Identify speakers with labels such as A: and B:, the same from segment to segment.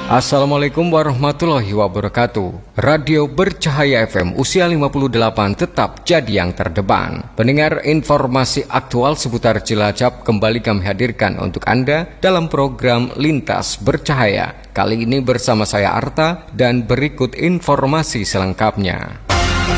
A: Assalamualaikum warahmatullahi wabarakatuh. Radio Bercahaya FM usia 58 tetap jadi yang terdepan. Pendengar, informasi aktual seputar Cilacap kembali kami hadirkan untuk Anda dalam program Lintas Bercahaya. Kali ini bersama saya Arta dan berikut informasi selengkapnya.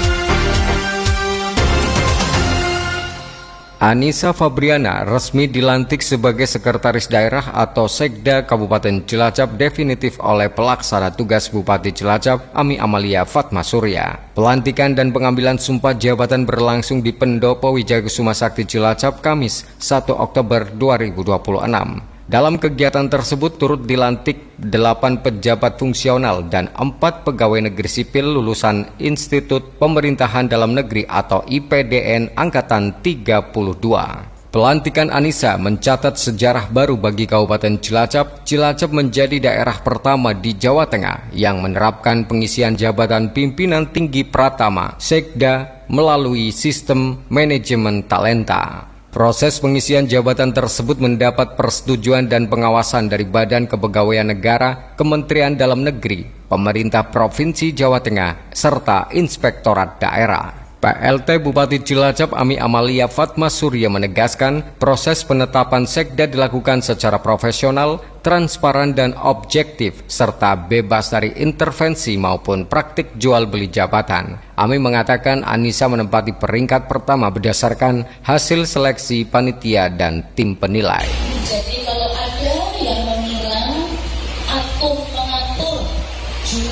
A: Anissa Fabriana resmi dilantik sebagai Sekretaris Daerah atau Sekda Kabupaten Cilacap definitif oleh Pelaksana Tugas Bupati Cilacap Ami Amalia Fatmasurya. Pelantikan dan pengambilan sumpah jabatan berlangsung di Pendopo Wijayakusuma Sakti Cilacap Kamis 1 Oktober 2026. Dalam kegiatan tersebut turut dilantik 8 pejabat fungsional dan 4 pegawai negeri sipil lulusan Institut Pemerintahan Dalam Negeri atau IPDN Angkatan 32. Pelantikan Anissa mencatat sejarah baru bagi Kabupaten Cilacap. Cilacap menjadi daerah pertama di Jawa Tengah yang menerapkan pengisian jabatan pimpinan tinggi pratama Sekda melalui sistem manajemen talenta. Proses pengisian jabatan tersebut mendapat persetujuan dan pengawasan dari Badan Kepegawaian Negara, Kementerian Dalam Negeri, Pemerintah Provinsi Jawa Tengah, serta Inspektorat Daerah. PLT Bupati Cilacap Ami Amalia Fatmasurya menegaskan proses penetapan Sekda dilakukan secara profesional, transparan dan objektif, serta bebas dari intervensi maupun praktik jual beli jabatan. Ami mengatakan Anissa menempati peringkat pertama berdasarkan hasil seleksi panitia dan tim penilai.
B: Jadi